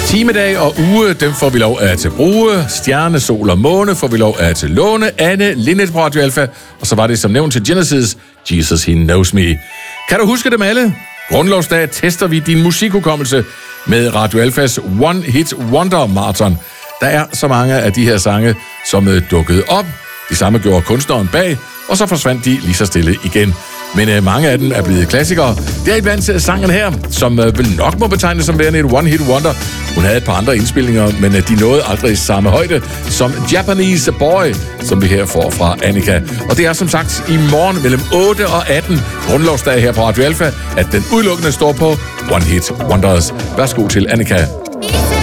Timedag og uge, dem får vi lov at til bruge. Stjerne, sol og måne får vi lov at til låne. Anne Linnet på Radio Alpha. Og så var det som nævnt til Genesis, Jesus He Knows Me. Kan du huske dem alle? Grundlovsdag tester vi din musikhukommelse med Radio Alphas One Hit Wonder Marathon. Der er så mange af de her sange, som dukkede op. De samme gjorde kunstneren bag, og så forsvandt de lige så stille igen. Men mange af dem er blevet klassikere. Det er iblandt sangen her, som vel nok må betegnes som værende et one-hit wonder. Hun havde et par andre indspilninger, men de nåede aldrig samme højde som Japanese Boy, som vi her får fra Annika. Og det er som sagt i morgen mellem 8 og 18, grundlovsdag her på Radio Alpha, at den udelukkende står på One Hit Wonders. Værsgo til Annika.